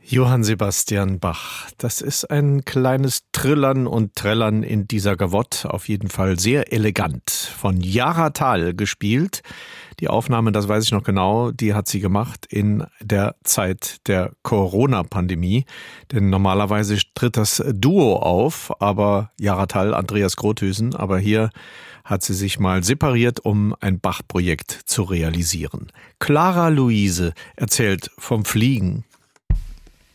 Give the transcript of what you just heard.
Johann Sebastian Bach, das ist ein kleines Trillern und Trällern in dieser Gavotte, auf jeden Fall sehr elegant. Von Jara Thal gespielt. Die Aufnahme, das weiß ich noch genau, die hat sie gemacht in der Zeit der Corona-Pandemie. Denn normalerweise tritt das Duo auf, aber Jara Thal, Andreas Grothuysen, aber hier hat sie sich mal separiert, um ein Bach-Projekt zu realisieren. Clara Luise erzählt vom Fliegen.